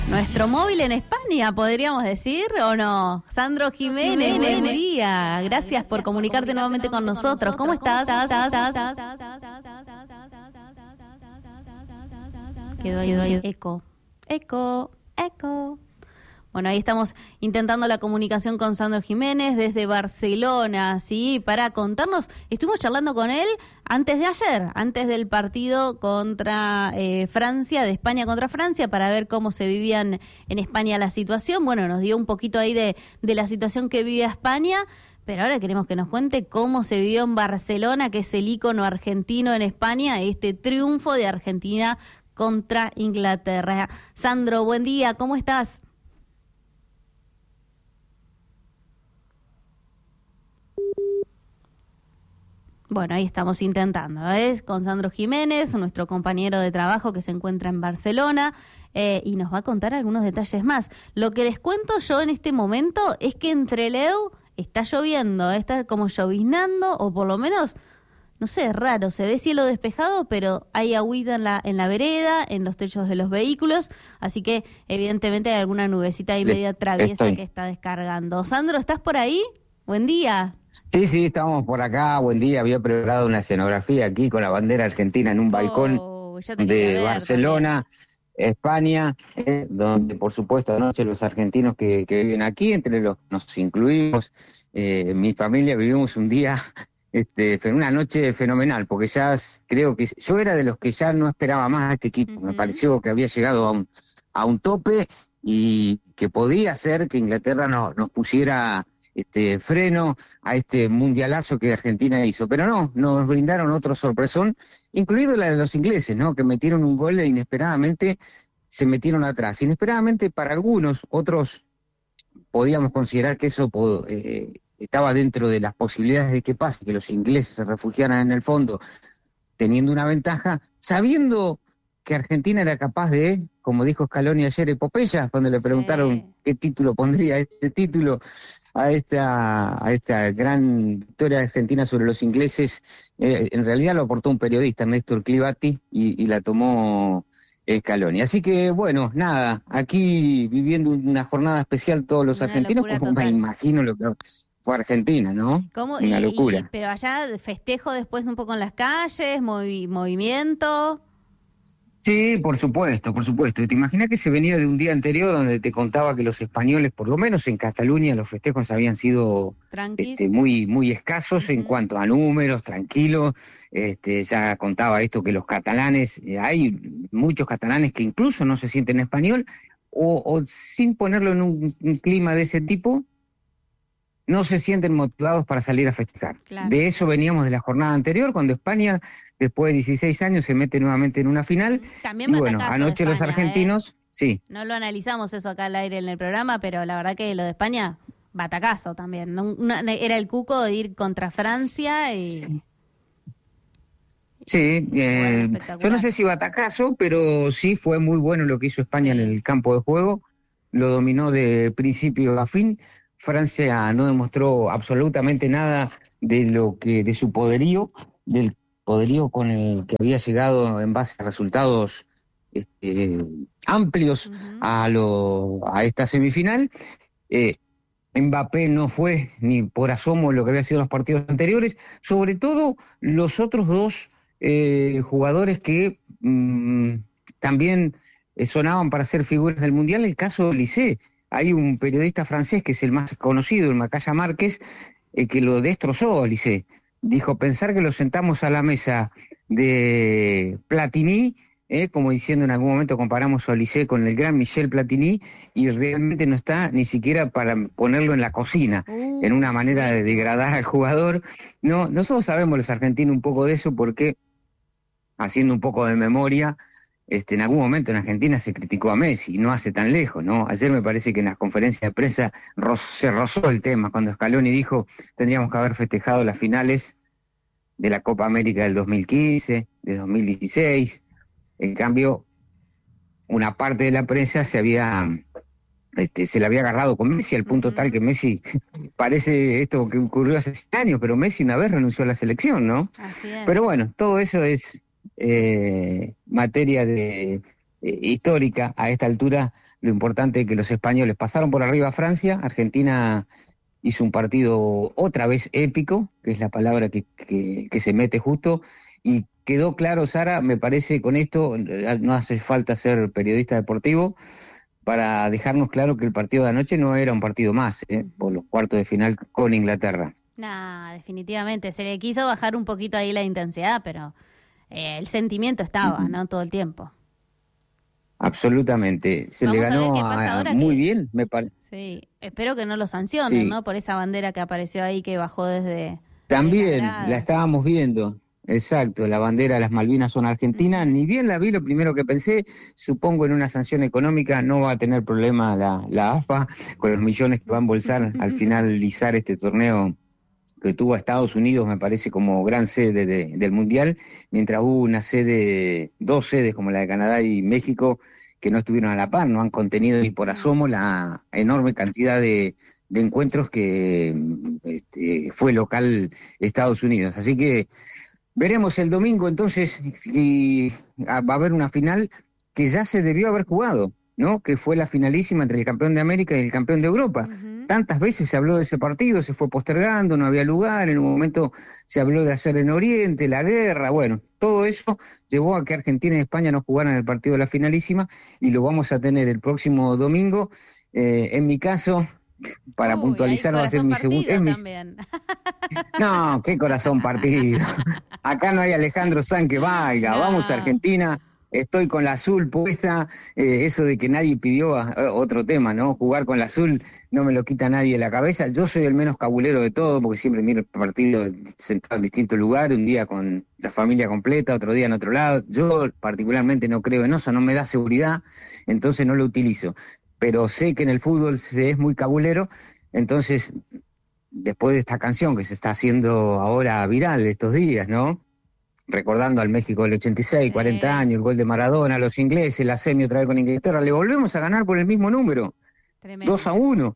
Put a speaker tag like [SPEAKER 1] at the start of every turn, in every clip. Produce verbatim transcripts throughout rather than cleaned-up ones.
[SPEAKER 1] Nuestro móvil en España, podríamos decir, ¿o no? Sandro Jiménez, buen día. Gracias por comunicarte nuevamente con nosotros. ¿Cómo estás? Quedó ahí eco, eco, eco. Bueno, ahí estamos intentando la comunicación con Sandro Jiménez desde Barcelona, ¿sí? Para contarnos, estuvimos charlando con él antes de ayer, antes del partido contra eh, Francia, de España contra Francia, para ver cómo se vivían en España la situación. Bueno, nos dio un poquito ahí de, de la situación que vive España, pero ahora queremos que nos cuente cómo se vivió en Barcelona, que es el ícono argentino en España, este triunfo de Argentina contra Inglaterra. Sandro, buen día, ¿cómo estás? Bueno, ahí estamos intentando, ¿ves? Con Sandro Jiménez, nuestro compañero de trabajo que se encuentra en Barcelona, eh, y nos va a contar algunos detalles más. Lo que les cuento yo en este momento es que en Trelew está lloviendo, está como lloviznando, o por lo menos, no sé, es raro, se ve cielo despejado, pero hay agüita en la, en la vereda, en los techos de los vehículos, así que evidentemente hay alguna nubecita ahí media traviesa Estoy. que está descargando. Sandro, ¿estás por ahí? Buen día.
[SPEAKER 2] Sí, sí, estamos por acá, buen día, había preparado una escenografía aquí con la bandera argentina en un balcón oh, de Barcelona, también. España, eh, donde por supuesto anoche los argentinos que, que viven aquí, entre los que nos incluimos, eh, mi familia vivimos un día, este, una noche fenomenal, porque ya creo que yo era de los que ya no esperaba más a este equipo, uh-huh. Me pareció que había llegado a un, a un tope y que podía ser que Inglaterra no, nos pusiera... este freno a este mundialazo que Argentina hizo, pero no, nos brindaron otro sorpresón, incluido la de los ingleses, ¿no? Que metieron un gol e inesperadamente se metieron atrás, inesperadamente para algunos, otros podíamos considerar que eso eh, estaba dentro de las posibilidades de que pase, que los ingleses se refugiaran en el fondo, teniendo una ventaja, sabiendo que Argentina era capaz de, como dijo Scaloni ayer, epopeya, cuando le preguntaron sí. qué título pondría este título a esta a esta gran victoria de Argentina sobre los ingleses, eh, en realidad lo aportó un periodista, Néstor Clivati, y, y la tomó Scaloni. Así que, bueno, nada, aquí viviendo una jornada especial todos los una argentinos, como total. Me imagino lo que fue Argentina, ¿no?
[SPEAKER 1] ¿Cómo?
[SPEAKER 2] Una
[SPEAKER 1] y,
[SPEAKER 2] locura.
[SPEAKER 1] Y, pero allá festejo después un poco en las calles, movi- movimiento...
[SPEAKER 2] Sí, por supuesto, por supuesto. Te imaginas que se venía de un día anterior donde te contaba que los españoles, por lo menos en Cataluña, los festejos habían sido este, muy muy escasos uh-huh. en cuanto a números, tranquilos. Este, ya contaba esto que los catalanes, eh, hay muchos catalanes que incluso no se sienten español, o, o sin ponerlo en un, un clima de ese tipo, no se sienten motivados para salir a festejar. Claro. De eso veníamos de la jornada anterior, cuando España, después de dieciséis años, se mete nuevamente en una final.
[SPEAKER 1] También
[SPEAKER 2] y bueno, anoche
[SPEAKER 1] España,
[SPEAKER 2] los argentinos,
[SPEAKER 1] ¿eh?
[SPEAKER 2] sí.
[SPEAKER 1] No lo analizamos eso acá al aire en el programa, pero la verdad que lo de España, batacazo también. No, no, era el cuco de ir contra Francia y...
[SPEAKER 2] Sí, eh, yo no sé si batacazo, pero sí fue muy bueno lo que hizo España sí. en el campo de juego. Lo dominó de principio a fin. Francia no demostró absolutamente nada de lo que de su poderío, del poderío con el que había llegado en base a resultados este, amplios uh-huh. a lo a esta semifinal. Eh, Mbappé no fue ni por asomo lo que había sido los partidos anteriores, sobre todo los otros dos eh, jugadores que mmm, también eh, sonaban para ser figuras del Mundial, el caso de Olise. Hay un periodista francés que es el más conocido, el Macaya Márquez, eh, que lo destrozó Olise. Dijo, pensar que lo sentamos a la mesa de Platini, eh, como diciendo en algún momento comparamos a Olise con el gran Michel Platini, y realmente no está ni siquiera para ponerlo en la cocina, uh, en una manera de degradar al jugador. No, nosotros sabemos los argentinos un poco de eso porque, haciendo un poco de memoria, Este, en algún momento en Argentina se criticó a Messi, no hace tan lejos, ¿no? Ayer me parece que en las conferencias de prensa ro- se rozó el tema, cuando Scaloni dijo tendríamos que haber festejado las finales de la Copa América del dos mil quince, de dos mil dieciséis. En cambio, una parte de la prensa se había este, se le había agarrado con Messi, al punto uh-huh. tal que Messi, parece esto que ocurrió hace cien años, pero Messi una vez renunció a la selección, ¿no?
[SPEAKER 1] Así es.
[SPEAKER 2] Pero bueno, todo eso es... Eh, materia de, eh, histórica a esta altura. Lo importante es que los españoles pasaron por arriba a Francia. Argentina hizo un partido otra vez épico, que es la palabra que, que, que se mete justo, y quedó claro, Sara, me parece con esto, no hace falta ser periodista deportivo, para dejarnos claro que el partido de anoche no era un partido más, ¿eh? Por los cuartos de final con Inglaterra.
[SPEAKER 1] No, definitivamente, se le quiso bajar un poquito ahí la intensidad, pero eh, el sentimiento estaba, ¿no? Todo el tiempo.
[SPEAKER 2] Absolutamente, se
[SPEAKER 1] Vamos
[SPEAKER 2] le ganó
[SPEAKER 1] a ver qué pasa
[SPEAKER 2] a, muy
[SPEAKER 1] que,
[SPEAKER 2] bien, me parece.
[SPEAKER 1] Sí, espero que no lo sancionen,
[SPEAKER 2] Sí.
[SPEAKER 1] ¿no? Por esa bandera que apareció ahí que bajó desde...
[SPEAKER 2] También
[SPEAKER 1] desde
[SPEAKER 2] la estábamos viendo, exacto, la bandera de las Malvinas son argentinas,
[SPEAKER 1] uh-huh.
[SPEAKER 2] Ni bien la vi, lo primero que pensé, supongo en una sanción económica, no va a tener problema la, la A F A con los millones que va a embolsar al finalizar este torneo que tuvo a Estados Unidos, me parece, como gran sede de, del Mundial, mientras hubo una sede, dos sedes como la de Canadá y México, que no estuvieron a la par, no han contenido ni por asomo la enorme cantidad de, de encuentros que este, fue local Estados Unidos. Así que veremos el domingo entonces si va a haber una final que ya se debió haber jugado, ¿no? Que fue la finalísima entre el campeón de América y el campeón de Europa. Uh-huh. Tantas veces se habló de ese partido, se fue postergando, no había lugar, en un momento se habló de hacer en Oriente, la guerra, bueno, todo eso llevó a que Argentina y España no jugaran el partido de la finalísima y lo vamos a tener el próximo domingo. Eh, en mi caso, para
[SPEAKER 1] Uy,
[SPEAKER 2] puntualizar, va a ser mi segundo... No, qué corazón partido. Acá no hay Alejandro Sanz que baila, no. Vamos a Argentina... Estoy con la azul puesta, eh, eso de que nadie pidió a, a otro tema, ¿no? Jugar con la azul no me lo quita nadie de la cabeza. Yo soy el menos cabulero de todo, porque siempre miro el partido sentado en distintos lugares, un día con la familia completa, otro día en otro lado. Yo particularmente no creo en eso, no me da seguridad, entonces no lo utilizo. Pero sé que en el fútbol se es muy cabulero, entonces, después de esta canción que se está haciendo ahora viral estos días, ¿no? Recordando al México del ochenta y seis, sí. cuarenta años, el gol de Maradona, los ingleses, la semi otra vez con Inglaterra, le volvemos a ganar por el mismo número, Tremendo. dos a uno.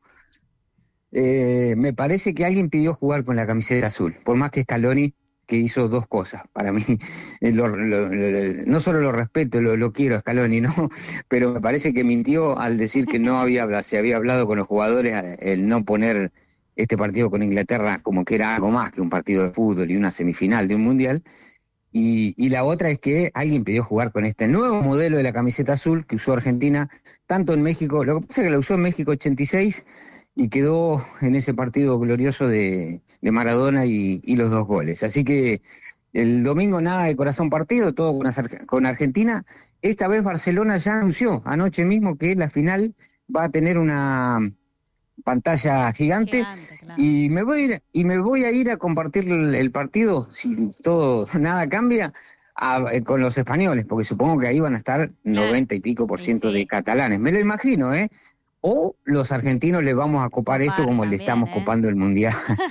[SPEAKER 2] Eh, me parece que alguien pidió jugar con la camiseta azul, por más que Scaloni, que hizo dos cosas, para mí, eh, lo, lo, lo, no solo lo respeto, lo, lo quiero a Scaloni, ¿no? Pero me parece que mintió al decir que no había hablado, se había hablado con los jugadores, el no poner este partido con Inglaterra como que era algo más que un partido de fútbol y una semifinal de un mundial. Y, y la otra es que alguien pidió jugar con este nuevo modelo de la camiseta azul que usó Argentina, tanto en México, lo que pasa es que la usó en México ochenta y seis y quedó en ese partido glorioso de, de Maradona y, y los dos goles. Así que el domingo nada de corazón partido, todo con, con Argentina. Esta vez Barcelona ya anunció anoche mismo que la final va a tener una pantalla gigante, gigante claro. y me voy a ir, y me voy a ir a compartir el, el partido si todo nada cambia a, eh, con los españoles, porque supongo que ahí van a estar noventa y pico por ciento sí. de catalanes, me lo imagino, eh o los argentinos les vamos a copar, copar esto como también, le estamos eh. copando el mundial.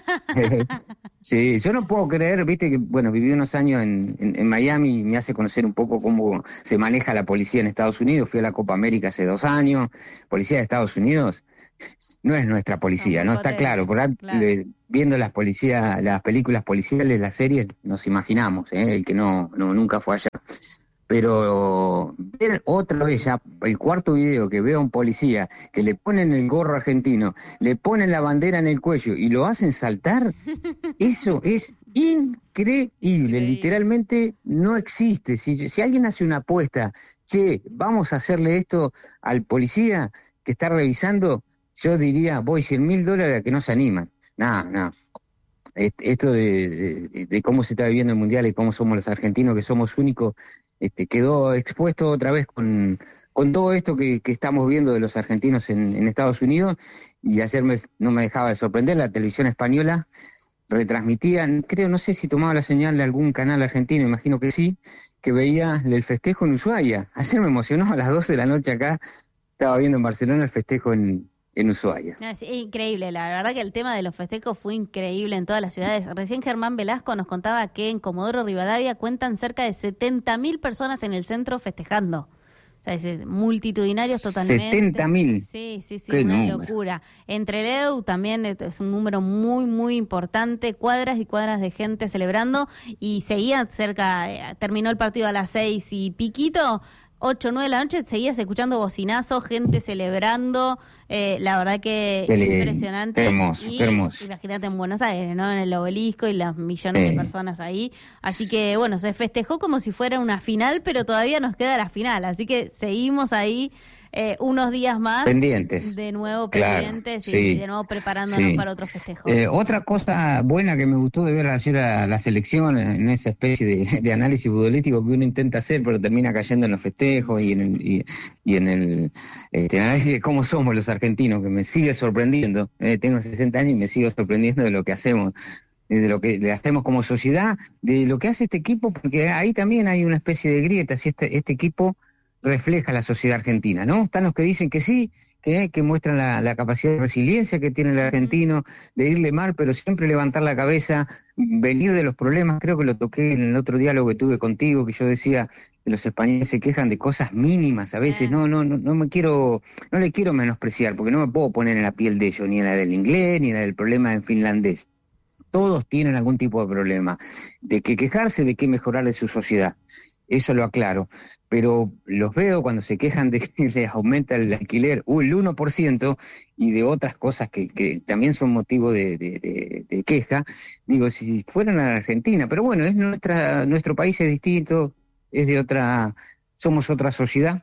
[SPEAKER 2] Sí, yo no puedo creer, viste que bueno, viví unos años en, en, en Miami y me hace conocer un poco cómo se maneja la policía en Estados Unidos. Fui a la Copa América hace dos años, policía de Estados Unidos no es nuestra policía, no, no está claro, por ahí, claro. Le, viendo las policías, las películas policiales, las series, nos imaginamos, ¿eh? El que no, no nunca fue allá. Pero ver otra vez ya el cuarto video que veo a un policía que le ponen el gorro argentino, le ponen la bandera en el cuello y lo hacen saltar, eso es increíble, increíble. Literalmente no existe. Si, si alguien hace una apuesta, che, vamos a hacerle esto al policía que está revisando, yo diría, voy cien mil dólares a que no se animan. No, no. Esto de, de, de cómo se está viviendo el Mundial y cómo somos los argentinos, que somos únicos, este, quedó expuesto otra vez con, con todo esto que, que estamos viendo de los argentinos en, en Estados Unidos. Y ayer me, no me dejaba de sorprender, la televisión española retransmitía, creo, no sé si tomaba la señal de algún canal argentino, imagino que sí, que veía el festejo en Ushuaia. Ayer me emocionó, a las doce de la noche acá, estaba viendo en Barcelona el festejo en... en Ushuaia.
[SPEAKER 1] No, es increíble, la verdad que el tema de los festejos fue increíble en todas las ciudades. Recién Germán Velasco nos contaba que en Comodoro Rivadavia cuentan cerca de setenta mil personas en el centro festejando. O sea, es multitudinarios totalmente.
[SPEAKER 2] setenta mil.
[SPEAKER 1] Sí, sí, sí, una número. locura. Entre Trelew también es un número muy, muy importante, cuadras y cuadras de gente celebrando, y seguía cerca, terminó el partido a las seis y piquito, ocho, nueve de la noche, seguías escuchando bocinazos, gente celebrando, eh, la verdad que
[SPEAKER 2] Qué lindo,
[SPEAKER 1] impresionante.
[SPEAKER 2] qué hermoso,
[SPEAKER 1] y,
[SPEAKER 2] qué hermoso.
[SPEAKER 1] Imagínate en Buenos Aires, ¿no? En el obelisco y las millones
[SPEAKER 2] Sí.
[SPEAKER 1] de personas ahí. Así que, bueno, se festejó como si fuera una final, pero todavía nos queda la final. Así que seguimos ahí eh, unos días más.
[SPEAKER 2] Pendientes.
[SPEAKER 1] De nuevo
[SPEAKER 2] Claro,
[SPEAKER 1] pendientes y
[SPEAKER 2] sí,
[SPEAKER 1] de nuevo preparándonos
[SPEAKER 2] sí.
[SPEAKER 1] para otro festejo.
[SPEAKER 2] Eh, otra cosa buena que me gustó de ver ayer a la selección en esa especie de, de análisis futbolístico que uno intenta hacer, pero termina cayendo en los festejos y en el, y, y en el este, análisis de cómo somos los argentinos, que me sigue sorprendiendo. Eh, tengo sesenta años y me sigo sorprendiendo de lo que hacemos, de lo que le hacemos como sociedad, de lo que hace este equipo, porque ahí también hay una especie de grieta, si este, este equipo refleja la sociedad argentina, ¿no? Están los que dicen que sí, que, que muestran la, la capacidad de resiliencia que tiene el argentino, de irle mal, pero siempre levantar la cabeza, venir de los problemas. Creo que lo toqué en el otro diálogo que tuve contigo, que yo decía que los españoles se quejan de cosas mínimas a veces. No, no, no, no me quiero, no le quiero menospreciar, porque no me puedo poner en la piel de ellos, ni en la del inglés, ni en la del problema en finlandés. Todos tienen algún tipo de problema, de qué quejarse, de qué mejorar de su sociedad. Eso lo aclaro, pero los veo cuando se quejan de que les aumenta el alquiler uh, el uno por ciento y de otras cosas que, que también son motivo de, de, de, de queja. Digo, si fueran a la Argentina, pero bueno, es nuestra, nuestro país es distinto, es de otra, somos otra sociedad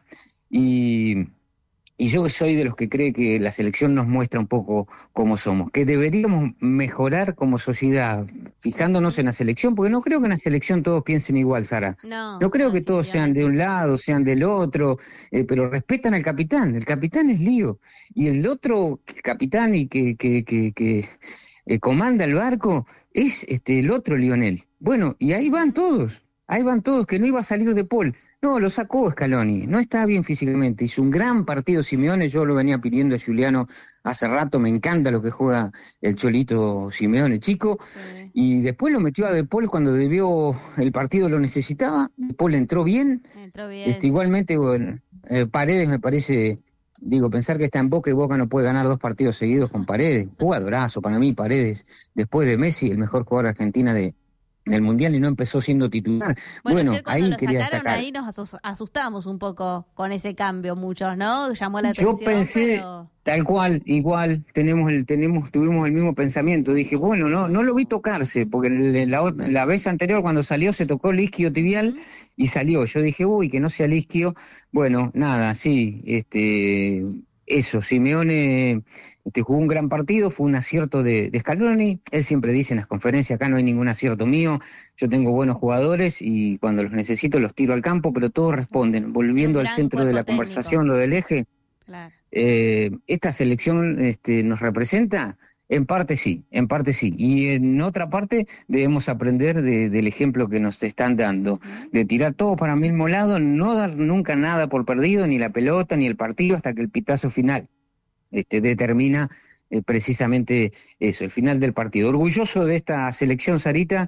[SPEAKER 2] y... Y yo soy de los que cree que la selección nos muestra un poco cómo somos, que deberíamos mejorar como sociedad, fijándonos en la selección, porque no creo que en la selección todos piensen igual, Sara.
[SPEAKER 1] No,
[SPEAKER 2] no creo
[SPEAKER 1] no,
[SPEAKER 2] que todos sean de un lado, sean del otro, eh, pero respetan al capitán. El capitán es Lío. Y el otro capitán y que, que, que, que eh, comanda el barco es este el otro Lionel. Bueno, y ahí van todos, ahí van todos, que no iba a salir de Paul. No, lo sacó Scaloni, no estaba bien físicamente, hizo un gran partido Simeone, yo lo venía pidiendo a Juliano hace rato, me encanta lo que juega el Cholito Simeone, chico, sí. Y después lo metió a De Paul cuando debió, el partido lo necesitaba, De Paul entró bien, entró bien este, igualmente bueno, eh, Paredes me parece, digo, pensar que está en Boca y Boca no puede ganar dos partidos seguidos con Paredes, jugadorazo para mí Paredes, después de Messi, el mejor jugador argentina de del Mundial y no empezó siendo titular.
[SPEAKER 1] Bueno,
[SPEAKER 2] bueno
[SPEAKER 1] ahí
[SPEAKER 2] lo quería
[SPEAKER 1] sacaron,
[SPEAKER 2] destacar.
[SPEAKER 1] Ahí nos asustamos un poco con ese cambio muchos, ¿no? Llamó la atención.
[SPEAKER 2] Yo pensé,
[SPEAKER 1] pero...
[SPEAKER 2] tal cual, igual, tenemos el, tenemos, tuvimos el mismo pensamiento. Dije, bueno, no, no lo vi tocarse, porque la, la vez anterior cuando salió se tocó el isquio tibial uh-huh. y salió. Yo dije, uy, que no sea el isquio. Bueno, nada, sí, este, eso, Simeone este, jugó un gran partido, fue un acierto de, de Scaloni. Él siempre dice en las conferencias, acá no hay ningún acierto mío, yo tengo buenos jugadores y cuando los necesito los tiro al campo, pero todos responden. Volviendo al centro de la técnico. Conversación, lo del eje, claro. eh, ¿esta selección este, nos representa? En parte sí, en parte sí. Y en otra parte debemos aprender de, del ejemplo que nos están dando, de tirar todo para el mismo lado, no dar nunca nada por perdido, ni la pelota, ni el partido, hasta que el pitazo final este, determina eh, precisamente eso, el final del partido. Orgulloso de esta selección, Sarita,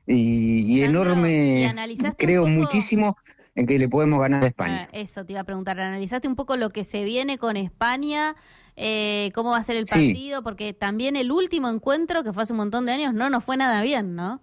[SPEAKER 2] y, y Sandro, enorme, y creo poco... muchísimo en que le podemos ganar a España.
[SPEAKER 1] Ah, eso te iba a preguntar, ¿analizaste un poco lo que se viene con España? Eh, ¿Cómo va a ser el partido? Sí. Porque también el último encuentro, que fue hace un montón de años, no nos fue nada bien, ¿no?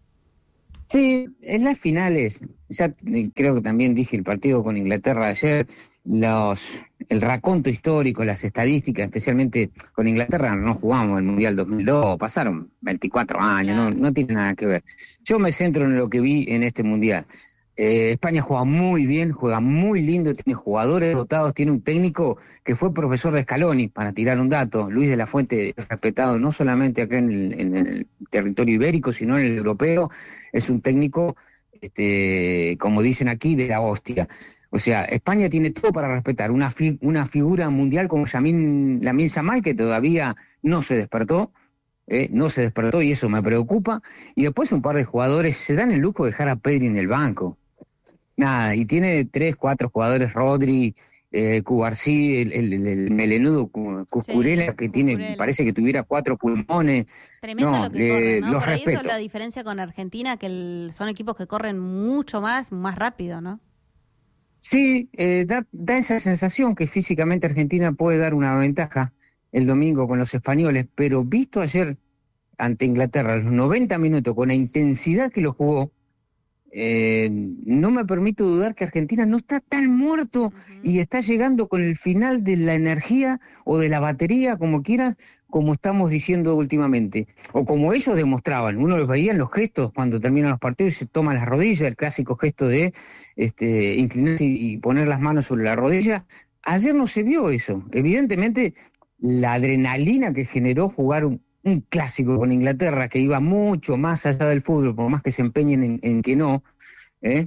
[SPEAKER 2] Sí, en las finales, ya creo que también dije el partido con Inglaterra ayer, los el raconto histórico, las estadísticas, especialmente con Inglaterra, no jugamos el Mundial dos mil dos, pasaron veinticuatro años, claro. no, no tiene nada que ver. Yo me centro en lo que vi en este Mundial. Eh, España juega muy bien, juega muy lindo, tiene jugadores dotados, tiene un técnico que fue profesor de Scaloni, para tirar un dato, Luis de la Fuente, respetado no solamente acá en el, en el territorio ibérico, sino en el europeo, es un técnico, este, como dicen aquí, de la hostia. O sea, España tiene todo para respetar, una, fi- una figura mundial como Yamin, Lamine Yamal, que todavía no se despertó, Eh, no se despertó y eso me preocupa, y después un par de jugadores se dan el lujo de dejar a Pedri en el banco. Nada, y tiene tres, cuatro jugadores, Rodri, eh, Cubarsí, el, el, el melenudo Cucurella, sí, que tiene, Cucurella. Parece que tuviera cuatro pulmones.
[SPEAKER 1] Tremendo
[SPEAKER 2] no,
[SPEAKER 1] lo que
[SPEAKER 2] le,
[SPEAKER 1] corren, ¿no?
[SPEAKER 2] Los
[SPEAKER 1] Por ahí
[SPEAKER 2] respeto.
[SPEAKER 1] Eso es la diferencia con Argentina, que el, son equipos que corren mucho más, más rápido, ¿no?
[SPEAKER 2] Sí, eh, da, da esa sensación que físicamente Argentina puede dar una ventaja el domingo con los españoles, pero visto ayer ante Inglaterra los noventa minutos con la intensidad que lo jugó, eh, no me permito dudar que Argentina no está tan muerto uh-huh. y está llegando con el final de la energía o de la batería, como quieras, como estamos diciendo últimamente, o como ellos demostraban. Uno los veía en los gestos cuando terminan los partidos y se toman las rodillas, el clásico gesto de este, inclinarse y poner las manos sobre la rodilla. Ayer no se vio eso. Evidentemente, la adrenalina que generó jugar un, un clásico con Inglaterra, que iba mucho más allá del fútbol, por más que se empeñen en, en que no, ¿eh?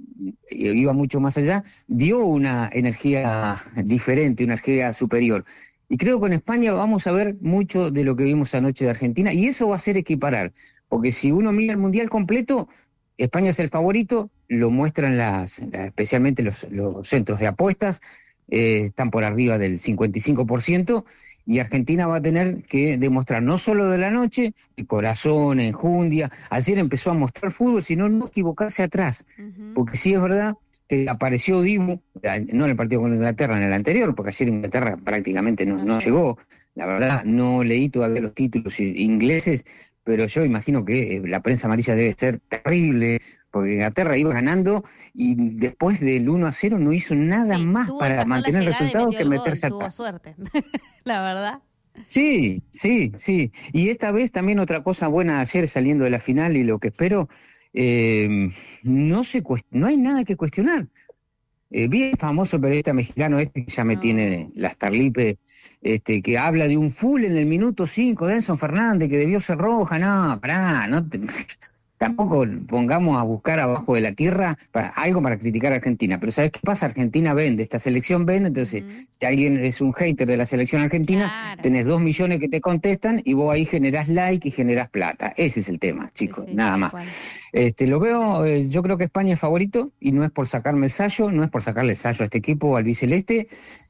[SPEAKER 2] iba mucho más allá, dio una energía diferente, una energía superior. Y creo que en España vamos a ver mucho de lo que vimos anoche de Argentina, y eso va a ser equiparar, porque si uno mira el Mundial completo, España es el favorito, lo muestran las, especialmente los, los centros de apuestas, eh, están por arriba del cincuenta y cinco por ciento, y Argentina va a tener que demostrar no solo de la noche, el corazón, enjundia. Ayer empezó a mostrar fútbol, sino no equivocarse atrás, uh-huh. porque sí es verdad que apareció Dibu, no en el partido con Inglaterra, en el anterior, porque ayer Inglaterra prácticamente no, no llegó. La verdad, no leí todavía los títulos ingleses, pero yo imagino que la prensa amarilla debe ser terrible, porque Inglaterra iba ganando y después del uno a cero no hizo nada sí, más para mantener el resultado que meterse
[SPEAKER 1] gol,
[SPEAKER 2] atrás.
[SPEAKER 1] Tuvo suerte, la verdad.
[SPEAKER 2] Sí, sí, sí. Y esta vez también otra cosa buena ayer saliendo de la final y lo que espero, eh, no se cuest- no hay nada que cuestionar. Eh, vi el famoso periodista mexicano este que ya me no. tiene las tarlipes, este, que habla de un full en el minuto cinco de Enzo Fernández que debió ser roja. No, pará, no te... Tampoco pongamos a buscar abajo de la tierra para, algo para criticar a Argentina. Pero ¿sabes qué pasa? Argentina vende, esta selección vende, entonces uh-huh. si alguien es un hater de la selección argentina, claro. tenés dos millones que te contestan y vos ahí generás like y generás plata. Ese es el tema, chicos, sí, sí, nada más. Cual. Este, lo veo, eh, yo creo que España es favorito y no es por sacarme el sallo, no es por sacarle el sallo a este equipo, al biceleste,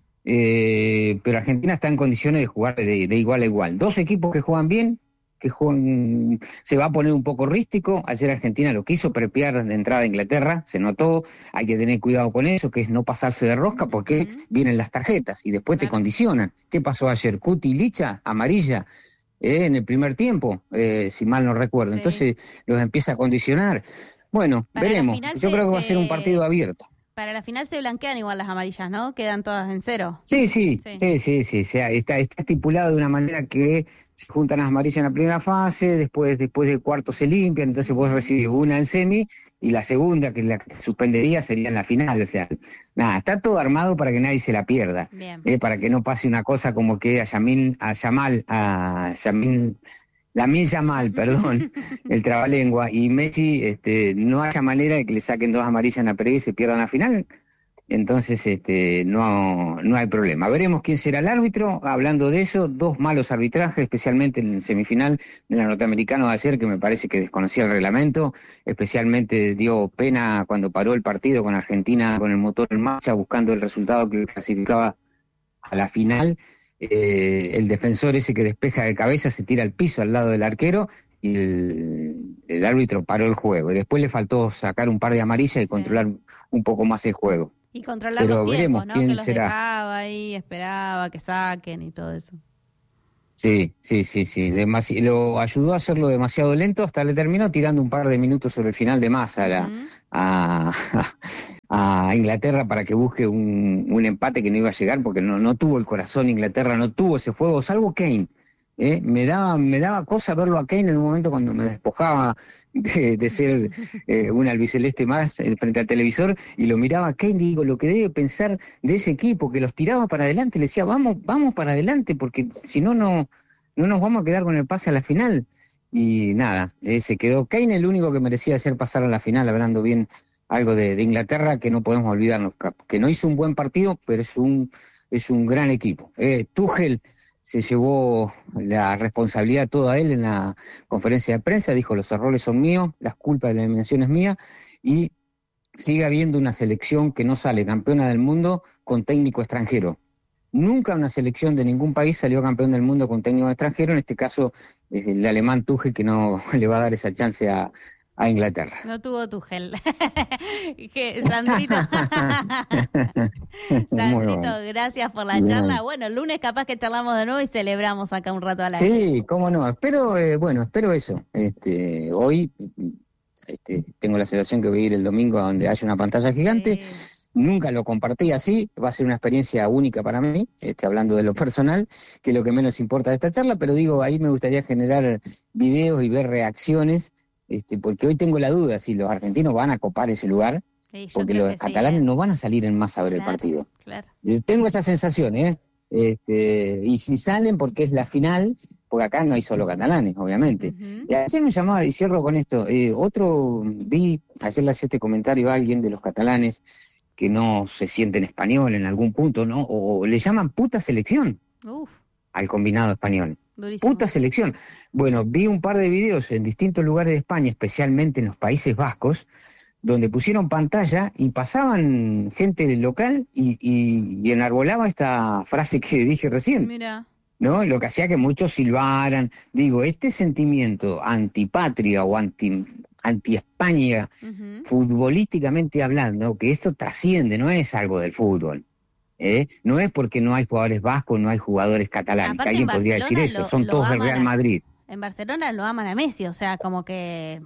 [SPEAKER 2] eh, pero Argentina está en condiciones de jugar de, de igual a igual. Dos equipos que juegan bien, que juegan, se va a poner un poco rístico. Ayer Argentina lo quiso prepiar de entrada a Inglaterra, se notó, hay que tener cuidado con eso, que es no pasarse de rosca porque uh-huh. vienen las tarjetas y después claro. te condicionan. ¿Qué pasó ayer? Cuti Licha, amarilla, eh, en el primer tiempo, eh, si mal no recuerdo, sí. entonces los empieza a condicionar. Bueno, para veremos, yo se, creo que va a ser un partido abierto.
[SPEAKER 1] Para la final se blanquean igual las amarillas, ¿no? Quedan todas en cero.
[SPEAKER 2] Sí, sí, sí, sí, sí, sí. O sea, está, está estipulado de una manera que se juntan las amarillas en la primera fase, después después del cuarto se limpian, entonces vos recibís una en semi y la segunda, que la que suspendería, sería en la final. O sea, nada, está todo armado para que nadie se la pierda. Eh, para que no pase una cosa como que a Yamin, a Yamal, a Yamin... Lamine Yamal, perdón, el trabalengua, y Messi, este, no haya manera de que le saquen dos amarillas en la previa y se pierdan la final, entonces este, no, no hay problema. Veremos quién será el árbitro. Hablando de eso, dos malos arbitrajes, especialmente en el semifinal de la norteamericana de ayer, que me parece que desconocía el reglamento, especialmente dio pena cuando paró el partido con Argentina con el motor en marcha, buscando el resultado que clasificaba a la final. Eh, el defensor ese que despeja de cabeza se tira al piso al lado del arquero y el, el árbitro paró el juego. Y después le faltó sacar un par de amarillas y sí. controlar un poco más el juego.
[SPEAKER 1] Y controlar Pero los tiempos, ¿no? Que los será. dejaba ahí, esperaba que saquen y todo eso.
[SPEAKER 2] Sí, sí, sí, sí. Demasi- lo ayudó a hacerlo demasiado lento, hasta le terminó tirando un par de minutos sobre el final de más a, la, uh-huh. a, a Inglaterra para que busque un, un empate que no iba a llegar, porque no, no tuvo el corazón Inglaterra, no tuvo ese fuego, salvo Kane. ¿eh? Me daba me daba cosa verlo a Kane en un momento cuando me despojaba de, de ser eh, un albiceleste más eh, frente al televisor, y lo miraba a Kane, digo, lo que debe pensar de ese equipo, que los tiraba para adelante, le decía, vamos, vamos para adelante, porque si no, no no nos vamos a quedar con el pase a la final. Y nada, eh, se quedó Kane, el único que merecía hacer pasar a la final, hablando bien algo de, de Inglaterra, que no podemos olvidarnos, que no hizo un buen partido, pero es un es un gran equipo. Eh, Tuchel se llevó la responsabilidad toda él en la conferencia de prensa, dijo, los errores son míos, las culpas de la eliminación es mía, y sigue habiendo una selección que no sale campeona del mundo con técnico extranjero. Nunca una selección de ningún país salió campeón del mundo con técnico extranjero, en este caso es el alemán Tuchel, que no le va a dar esa chance a, a Inglaterra.
[SPEAKER 1] No tuvo Tuchel. que, Sandrito, Sandrito, bueno. Gracias por la Bien. charla. Bueno, el lunes capaz que charlamos de nuevo y celebramos acá un rato a la
[SPEAKER 2] Sí, gente. Cómo no. Espero, eh, bueno, espero eso. Este, hoy este, tengo la sensación que voy a ir el domingo a donde haya una pantalla gigante. Sí. Nunca lo compartí así, va a ser una experiencia única para mí, este, hablando de lo personal, que es lo que menos importa de esta charla, pero digo, ahí me gustaría generar videos y ver reacciones, este, porque hoy tengo la duda si los argentinos van a copar ese lugar, sí, porque los catalanes sí, ¿eh? no van a salir en masa a ver claro, el partido. Claro. Tengo esa sensación, ¿eh? Este, y si salen porque es la final, porque acá no hay solo catalanes, obviamente. Uh-huh. Y ayer me llamaba, y cierro con esto, eh, otro, vi, ayer le hacía este comentario a alguien de los catalanes, que no se sienten español en algún punto, ¿no? O, o le llaman puta selección Uf. al combinado español. Durísimo. Puta selección. Bueno, vi un par de videos en distintos lugares de España, especialmente en los Países Vascos, donde pusieron pantalla y pasaban gente local y, y, y enarbolaba esta frase que dije recién. Mira. ¿No? Lo que hacía que muchos silbaran. Digo, este sentimiento antipatria o anti... anti-España, uh-huh. futbolísticamente hablando, que esto trasciende, no es algo del fútbol. ¿eh? No es porque no hay jugadores vascos, no hay jugadores catalanes, aparte, que alguien podría decir eso, lo, son lo todos del Real Madrid.
[SPEAKER 1] A, en Barcelona lo aman a Messi, o sea, como que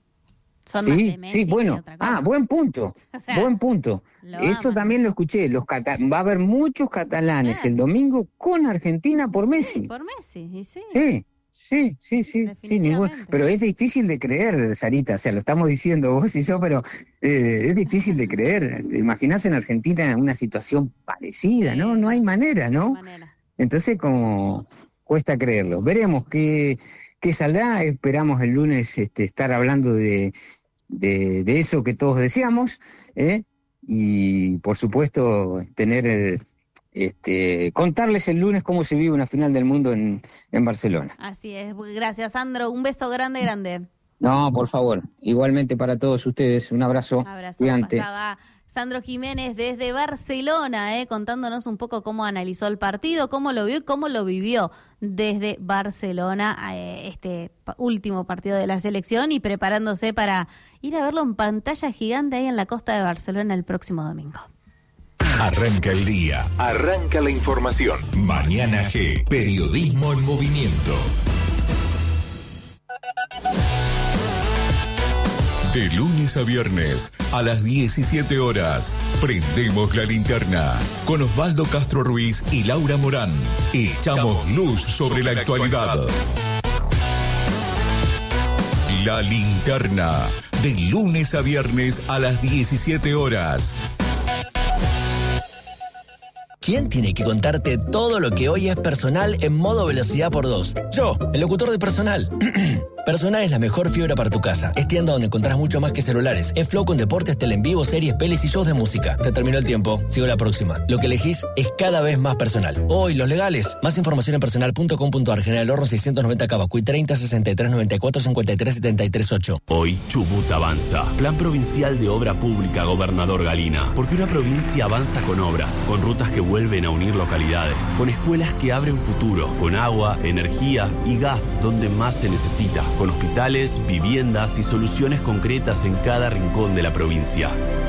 [SPEAKER 1] son
[SPEAKER 2] sí,
[SPEAKER 1] más de Messi
[SPEAKER 2] sí, bueno,
[SPEAKER 1] que otra cosa.
[SPEAKER 2] Ah, buen punto, o sea, buen punto. Esto aman. También lo escuché, los cata- va a haber muchos catalanes claro. el domingo con Argentina por Messi.
[SPEAKER 1] Sí, por Messi, y sí.
[SPEAKER 2] Sí. Sí, sí, sí, sí, ningún, pero es difícil de creer, Sarita, o sea, lo estamos diciendo vos y yo, pero eh, es difícil de creer. ¿Te imaginás en Argentina una situación parecida? Sí. No, no hay manera, ¿no? No hay manera. Entonces, como cuesta creerlo. Veremos qué, qué saldrá, esperamos el lunes este, estar hablando de, de, de eso que todos deseamos, ¿eh? Y por supuesto tener el... Este, contarles el lunes cómo se vive una final del mundo en, en Barcelona.
[SPEAKER 1] Así es, gracias Sandro, un beso grande, grande.
[SPEAKER 2] No, por favor, igualmente para todos ustedes, un abrazo, un abrazo gigante.
[SPEAKER 1] Pasaba Sandro Jiménez desde Barcelona, eh, contándonos un poco cómo analizó el partido, cómo lo vio y cómo lo vivió desde Barcelona, eh, este último partido de la selección y preparándose para ir a verlo en pantalla gigante ahí en la costa de Barcelona el próximo domingo.
[SPEAKER 3] Arranca el día, arranca la información. Mañana G, periodismo en movimiento. De lunes a viernes, a las diecisiete horas, prendemos la linterna. Con Osvaldo Castro Ruiz y Laura Morán, echamos luz sobre la actualidad. La linterna, de lunes a viernes a las diecisiete horas.
[SPEAKER 4] ¿Quién tiene que contarte todo lo que hoy es Personal en modo velocidad por dos? Yo, el locutor de Personal. Personal es la mejor fibra para tu casa. Es tienda donde encontrás mucho más que celulares. Es flow con deportes, tele en vivo, series, pelis y shows de música. Se terminó el tiempo. Sigo la próxima. Lo que elegís es cada vez más Personal. Hoy, los legales. Más información en personal punto com punto a r. General Horno seiscientos noventa Cavacuy treinta sesenta y tres noventa y cuatro cincuenta y tres setenta y tres ocho.
[SPEAKER 5] Hoy, Chubut avanza. Plan Provincial de Obra Pública, Gobernador Galina. Porque una provincia avanza con obras, con rutas que vuelven a unir localidades, con escuelas que abren futuro, con agua, energía y gas donde más se necesita, con hospitales, viviendas y soluciones concretas en cada rincón de la provincia.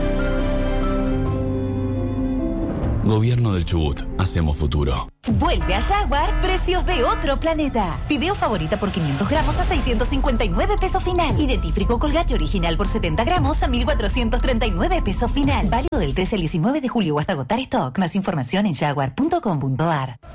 [SPEAKER 5] Gobierno del Chubut. Hacemos futuro.
[SPEAKER 6] Vuelve a Jaguar, precios de otro planeta. Fideo favorita por quinientos gramos a seiscientos cincuenta y nueve pesos final. Y dentífrico Colgate original por setenta gramos a mil cuatrocientos treinta y nueve pesos final. Válido del trece al diecinueve de julio o hasta agotar stock. Más información en jaguar punto com punto a r.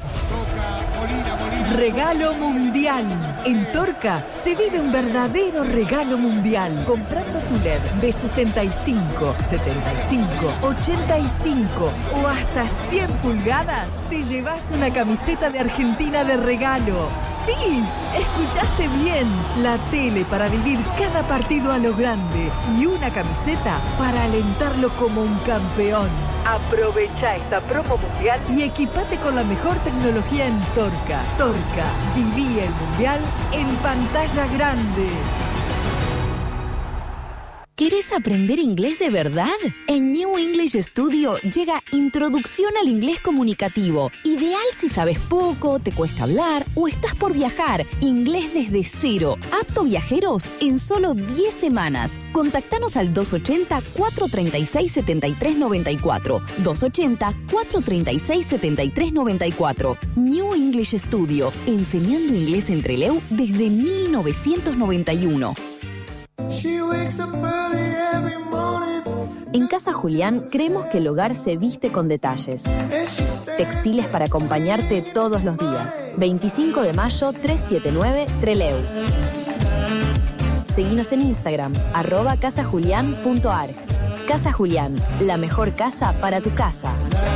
[SPEAKER 7] Regalo mundial. En Torca se vive un verdadero regalo mundial. Comprando tu L E D de sesenta y cinco, setenta y cinco, ochenta y cinco o hasta cien pulgadas, te llevas una camiseta de Argentina de regalo. ¡Sí! Escuchaste bien. La tele para vivir cada partido a lo grande y una camiseta para alentarlo como un campeón. Aprovecha esta promo mundial y equipate con la mejor tecnología en Torca. Torca, viví el mundial en pantalla grande.
[SPEAKER 8] ¿Querés aprender inglés de verdad? En New English Studio llega Introducción al Inglés Comunicativo. Ideal si sabes poco, te cuesta hablar o estás por viajar. Inglés desde cero. Apto viajeros en solo diez semanas. Contactanos al dos ochenta, cuatro treinta y seis, setenta y tres noventa y cuatro. dos ochenta, cuatro treinta y seis, setenta y tres noventa y cuatro. New English Studio. Enseñando inglés en Trelew desde mil novecientos noventa y uno.
[SPEAKER 9] En Casa Julián creemos que el hogar se viste con detalles. Textiles para acompañarte todos los días. veinticinco de mayo, trescientos setenta y nueve, Trelew. Seguinos en Instagram, arroba casajulián.arg. Casa Julián, la mejor casa para tu casa.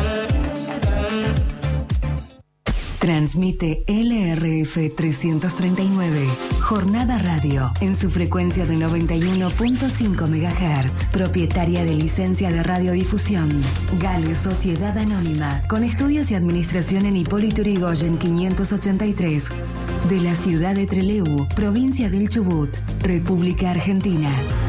[SPEAKER 10] Transmite L R F trescientos treinta y nueve, Jornada Radio, en su frecuencia de noventa y uno punto cinco megahertz. Propietaria de licencia de radiodifusión. Gale Sociedad Anónima, con estudios y administración en Hipólito Yrigoyen quinientos ochenta y tres. De la ciudad de Trelew, provincia del Chubut, República Argentina.